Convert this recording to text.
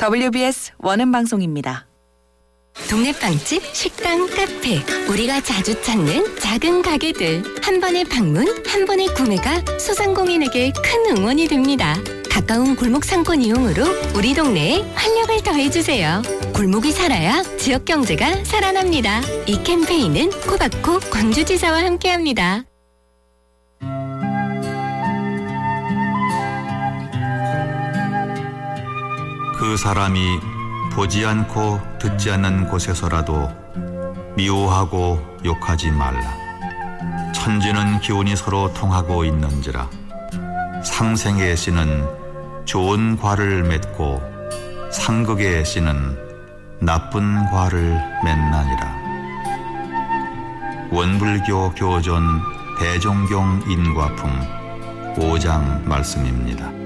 WBS 원음 방송입니다. 동네 빵집, 식당, 카페, 우리가 자주 찾는 작은 가게들. 한 번의 방문, 한 번의 구매가 소상공인에게 큰 응원이 됩니다. 가까운 골목 상권 이용으로 우리 동네에 활력을 더해주세요. 골목이 살아야 지역 경제가 살아납니다. 이 캠페인은 코바코 광주지사와 함께합니다. 그 사람이 보지 않고 듣지 않는 곳에서라도 미워하고 욕하지 말라. 천지는 기운이 서로 통하고 있는지라. 상생의 씨는 좋은 과를 맺고 상극의 씨는 나쁜 과를 맺나니라. 원불교 교전 대종경 인과품 5장 말씀입니다.